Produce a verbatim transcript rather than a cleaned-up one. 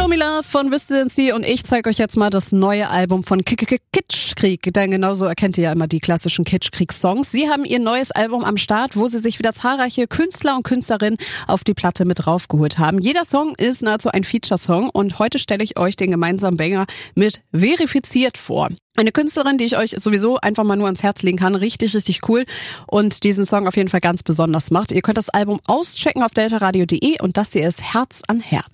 Show Me Love von Residency und ich zeige euch jetzt mal das neue Album von Kitschkrieg, denn genauso erkennt ihr ja immer die klassischen Kitschkrieg-Songs. Sie haben ihr neues Album am Start, wo sie sich wieder zahlreiche Künstler und Künstlerinnen auf die Platte mit draufgeholt haben. Jeder Song ist nahezu ein Feature-Song und heute stelle ich euch den gemeinsamen Banger mit Verifiziert vor. Eine Künstlerin, die ich euch sowieso einfach mal nur ans Herz legen kann. Richtig, richtig cool. Und diesen Song auf jeden Fall ganz besonders macht. Ihr könnt das Album auschecken auf delta radio punkt de und das hier ist Herz an Herz.